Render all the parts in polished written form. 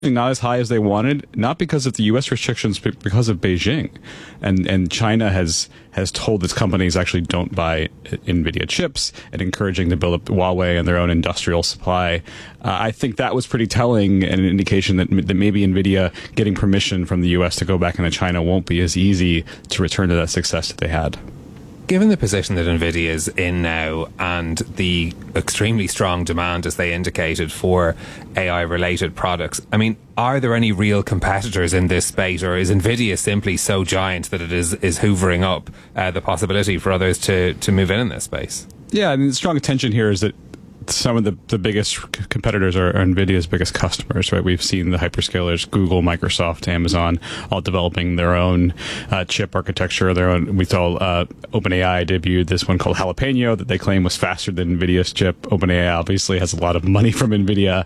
not as high as they wanted, not because of the U.S. restrictions, but because of Beijing. And China has told its companies actually don't buy NVIDIA chips and encouraging to build up Huawei and their own industrial supply. I think that was pretty telling and an indication that maybe NVIDIA getting permission from the U.S. to go back into China won't be as easy to return to that success that they had. Given the position that NVIDIA is in now and the extremely strong demand, as they indicated, for AI-related products, I mean, are there any real competitors in this space, or is NVIDIA simply so giant that it is hoovering up the possibility for others to move in this space? Yeah, I mean, the strong tension here is that some of the biggest competitors are NVIDIA's biggest customers, right? We've seen the hyperscalers, Google, Microsoft, Amazon, all developing their own chip architecture, their own. We saw OpenAI debuted this one called Jalapeno that they claim was faster than NVIDIA's chip. OpenAI obviously has a lot of money from NVIDIA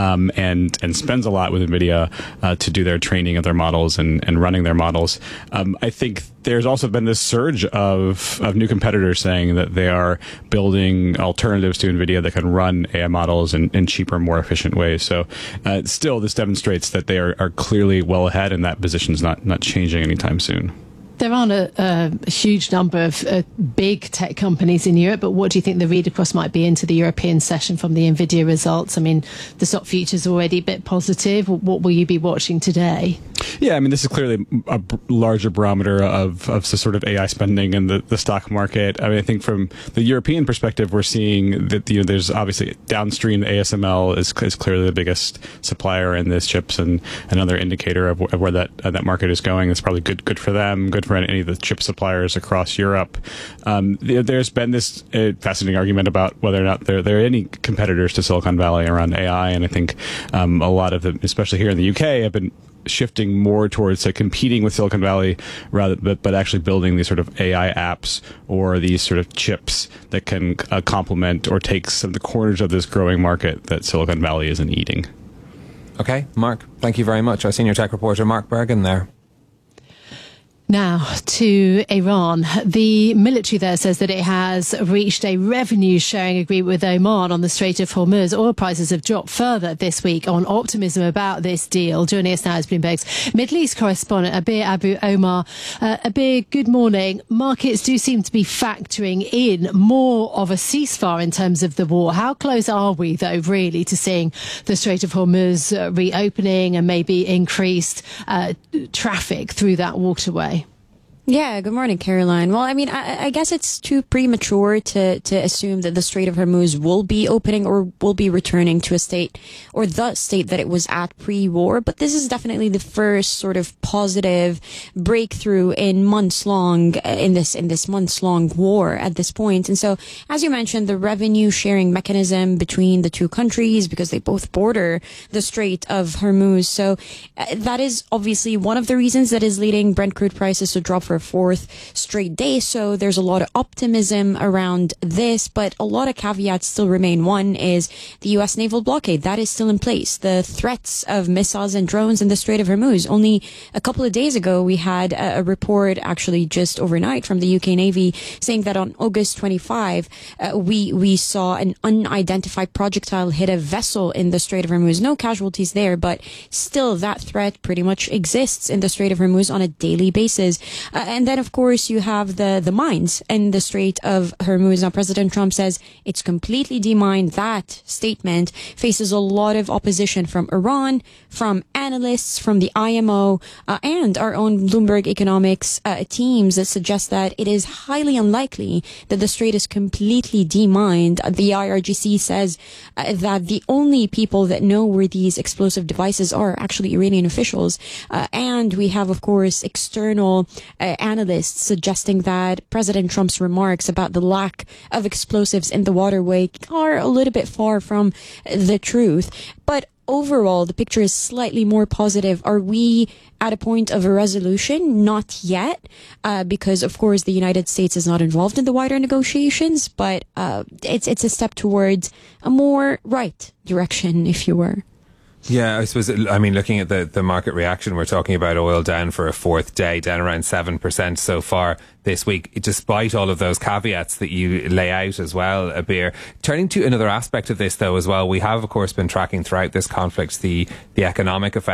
and spends a lot with NVIDIA to do their training of their models and running their models. I think there's also been this surge of new competitors saying that they are building alternatives to NVIDIA that can run AI models in cheaper, more efficient ways. So still, this demonstrates that they are clearly well ahead, and that position is not changing anytime soon. There aren't a huge number of big tech companies in Europe, but what do you think the read across might be into the European session from the NVIDIA results? I mean, the stock futures already a bit positive. What will you be watching today? Yeah, I mean, this is clearly a larger barometer of the sort of AI spending in the stock market. I mean, I think from the European perspective, we're seeing that there's obviously downstream. ASML is clearly the biggest supplier in this chips, and another indicator of where that market is going. It's probably good for them, good for any of the chip suppliers across Europe. There's been this fascinating argument about whether or not there are any competitors to Silicon Valley around AI, and I think a lot of them, especially here in the UK, have been shifting more towards competing with Silicon Valley but actually building these sort of AI apps or these sort of chips that can complement or take some of the corners of this growing market that Silicon Valley isn't eating. Okay, Mark, thank you very much. Our senior tech reporter, Mark Bergen, there. Now to Iran. The military there says that it has reached a revenue sharing agreement with Oman on the Strait of Hormuz. Oil prices have dropped further this week on optimism about this deal. Joining us now is Bloomberg's Middle East correspondent Abir Abu Omar. Abir, good morning. Markets do seem to be factoring in more of a ceasefire in terms of the war. How close are we, though, really, to seeing the Strait of Hormuz reopening and maybe increased traffic through that waterway? Yeah, good morning, Caroline. Well, I mean, I guess it's too premature to assume that the Strait of Hormuz will be opening or will be returning to a state or the state that it was at pre-war. But this is definitely the first sort of positive breakthrough in this months-long war at this point. And so, as you mentioned, the revenue sharing mechanism between the two countries, because they both border the Strait of Hormuz. So that is obviously one of the reasons that is leading Brent crude prices to drop for a fourth straight day. So there's a lot of optimism around this, but a lot of caveats still remain. One is the U.S. naval blockade. That is still in place. The threats of missiles and drones in the Strait of Hormuz. Only a couple of days ago, we had a report actually just overnight from the UK Navy saying that on August 25, we saw an unidentified projectile hit a vessel in the Strait of Hormuz. No casualties there, but still that threat pretty much exists in the Strait of Hormuz on a daily basis. And then, of course, you have the mines in the Strait of Hormuz. Now, President Trump says it's completely demined. That statement faces a lot of opposition from Iran, from analysts, from the IMO, and our own Bloomberg economics teams that suggest that it is highly unlikely that the strait is completely demined. The IRGC says that the only people that know where these explosive devices are actually Iranian officials. And we have, of course, external analysts suggesting that President Trump's remarks about the lack of explosives in the waterway are a little bit far from the truth. But overall, the picture is slightly more positive. Are we at a point of a resolution? Not yet, because, of course, the United States is not involved in the wider negotiations, but it's a step towards a more right direction, if you were. Yeah, I suppose, I mean, looking at the market reaction, we're talking about oil down for a fourth day, down around 7% so far this week, despite all of those caveats that you lay out as well, Abir. Turning to another aspect of this, though, as well, we have, of course, been tracking throughout this conflict the economic effects